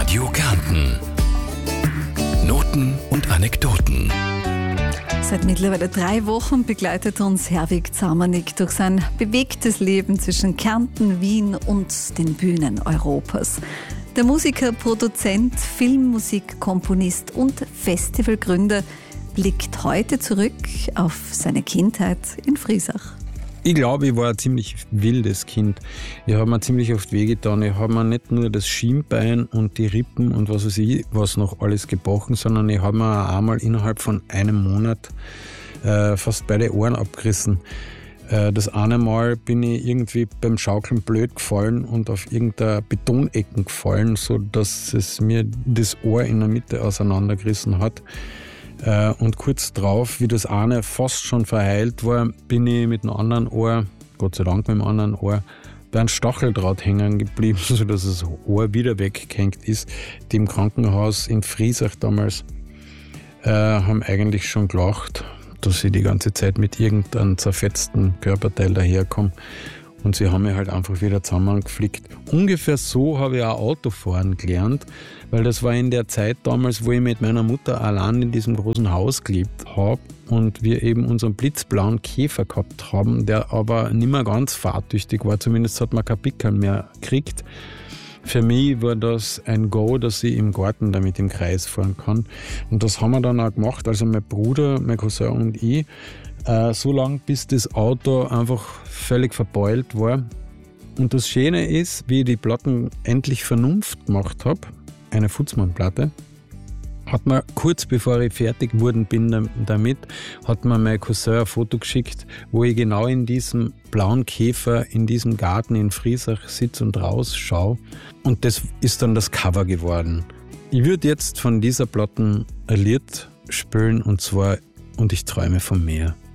Radio Kärnten. Noten und Anekdoten. Seit mittlerweile 3 Wochen begleitet uns Herwig Zamanek durch sein bewegtes Leben zwischen Kärnten, Wien und den Bühnen Europas. Der Musiker, Produzent, Filmmusikkomponist und Festivalgründer blickt heute zurück auf seine Kindheit in Friesach. Ich glaube, ich war ein ziemlich wildes Kind. Ich habe mir ziemlich oft wehgetan. Ich habe mir nicht nur das Schienbein und die Rippen und was weiß ich, was noch alles gebrochen, sondern ich habe mir auch einmal innerhalb von einem Monat fast beide Ohren abgerissen. Das eine Mal bin ich irgendwie beim Schaukeln blöd gefallen und auf irgendeiner Betonecken gefallen, sodass es mir das Ohr in der Mitte auseinandergerissen hat. Und kurz drauf, wie das eine fast schon verheilt war, bin ich mit dem anderen Ohr, Gott sei Dank mit dem anderen Ohr, bei einem Stacheldraht hängen geblieben, sodass das Ohr wieder weggehängt ist. Die im Krankenhaus in Friesach damals haben eigentlich schon gelacht, dass ich die ganze Zeit mit irgendeinem zerfetzten Körperteil daherkomme. Und sie haben mich halt einfach wieder zusammengeflickt. Ungefähr so habe ich auch Autofahren gelernt, weil das war in der Zeit damals, wo ich mit meiner Mutter allein in diesem großen Haus gelebt habe und wir eben unseren blitzblauen Käfer gehabt haben, der aber nicht mehr ganz fahrtüchtig war. Zumindest hat man kein Pickel mehr gekriegt. Für mich war das ein Go, dass ich im Garten damit im Kreis fahren kann. Und das haben wir dann auch gemacht, also mein Bruder, mein Cousin und ich, so lange, bis das Auto einfach völlig verbeult war. Und das Schöne ist, wie ich die Platten endlich Vernunft gemacht habe, eine Futzmann-Platte, hat mir kurz bevor ich fertig geworden bin damit, hat mir mein Cousin ein Foto geschickt, wo ich genau in diesem blauen Käfer in diesem Garten in Friesach sitze und rausschaue. Und das ist dann das Cover geworden. Ich würde jetzt von dieser Platte ein Lied spielen, und zwar "Und ich träume vom Meer".